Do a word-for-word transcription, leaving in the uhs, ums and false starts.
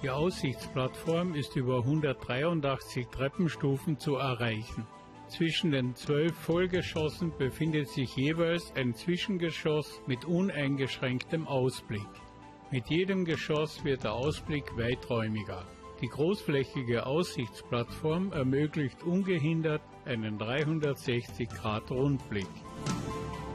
Die Aussichtsplattform ist über hundertdreiundachtzig Treppenstufen zu erreichen. Zwischen den zwölf Vollgeschossen befindet sich jeweils ein Zwischengeschoss mit uneingeschränktem Ausblick. Mit jedem Geschoss wird der Ausblick weiträumiger. Die großflächige Aussichtsplattform ermöglicht ungehindert einen dreihundertsechzig Grad Rundblick.